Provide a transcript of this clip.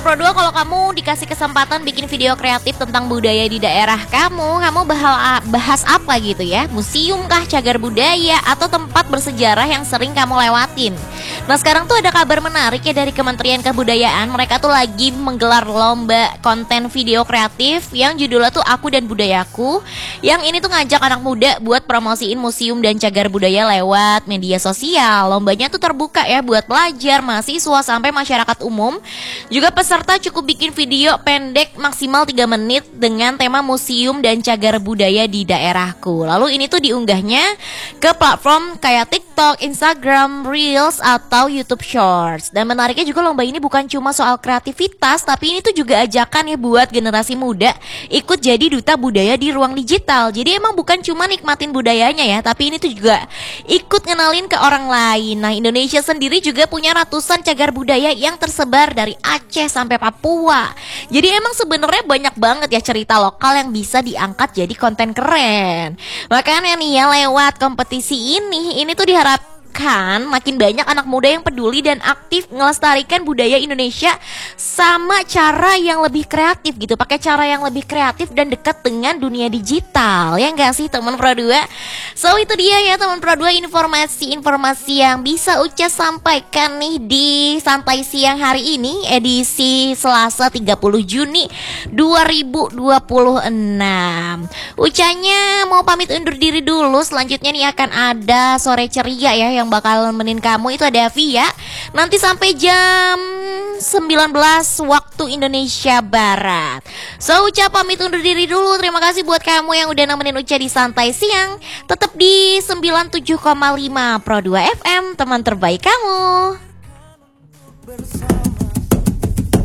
teman Pro 2, kalau kamu dikasih kesempatan bikin video kreatif tentang budaya di daerah kamu bahas apa gitu ya? Museum kah, cagar budaya, atau tempat bersejarah yang sering kamu lewatin? Nah sekarang tuh ada kabar menarik ya dari Kementerian Kebudayaan. Mereka tuh lagi menggelar lomba konten video kreatif yang judulnya tuh Aku dan Budayaku. Yang ini tuh ngajak anak muda buat promosiin museum dan cagar budaya lewat media sosial. Lombanya tuh terbuka ya buat pelajar, mahasiswa, sampai masyarakat umum. Juga peserta cukup bikin video pendek maksimal 3 menit dengan tema museum dan cagar budaya di daerahku. Lalu ini tuh diunggahnya ke platform kayak TikTok, Instagram, Reels, atau YouTube Shorts. Dan menariknya juga lomba ini bukan cuma soal kreativitas, tapi ini tuh juga ajakan ya buat generasi muda ikut jadi duta budaya di ruang digital. Jadi emang bukan cuma nikmatin budayanya ya, tapi ini tuh juga ikut ngenalin ke orang lain. Nah Indonesia sendiri juga punya ratusan cagar budaya yang tersebar dari Aceh sampai Papua. Jadi emang sebenarnya banyak banget ya cerita lokal yang bisa diangkat jadi konten keren. Makanya nih ya, lewat kompetisi ini tuh diharapkan makin banyak anak muda yang peduli dan aktif ngelestarikan budaya Indonesia sama cara yang lebih kreatif gitu, pakai cara yang lebih kreatif dan dekat dengan dunia digital. Ya enggak sih teman Pro 2? So itu dia ya teman Pro 2, informasi-informasi yang bisa Uca sampaikan nih di Santai Siang hari ini, edisi Selasa 30 Juni 2026. Ucanya mau pamit undur diri dulu. Selanjutnya nih akan ada Sore Ceria ya, yang bakal nemenin kamu itu ada Via. Nanti sampai jam 19 waktu Indonesia Barat. So Uca pamit undur diri dulu. Terima kasih buat kamu yang udah nemenin Uca di Santai Siang. Tetap di 97,5 Pro 2 FM, teman terbaik kamu. Bersama